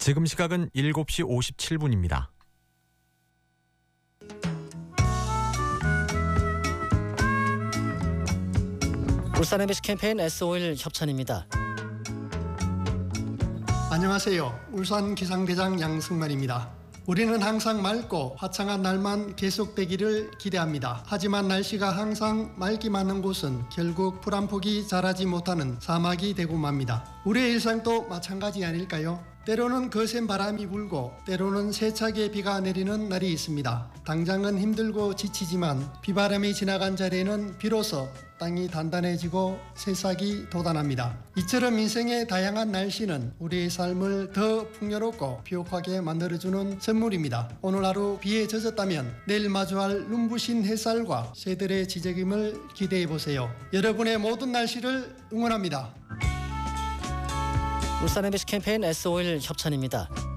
지금 시각은 7시 57분입니다. 울산 MBC 캠페인 S5일 협찬입니다. 안녕하세요. 울산 기상대장 양승만입니다. 우리는 항상 맑고 화창한 날만 계속되기를 기대합니다. 하지만 날씨가 항상 맑기만 한 곳은 결국 풀 한 폭이 자라지 못하는 사막이 되고 맙니다. 우리의 일상도 마찬가지 아닐까요? 때로는 거센 바람이 불고 때로는 세차게 비가 내리는 날이 있습니다. 당장은 힘들고 지치지만 비바람이 지나간 자리에는 비로소 땅이 단단해지고 새싹이 돋아납니다. 이처럼 인생의 다양한 날씨는 우리의 삶을 더 풍요롭고 비옥하게 만들어주는 선물입니다. 오늘 하루 비에 젖었다면 내일 마주할 눈부신 햇살과 새들의 지저김을 기대해보세요. 여러분의 모든 날씨를 응원합니다. 울산 MBC 캠페인 S5일 협찬입니다.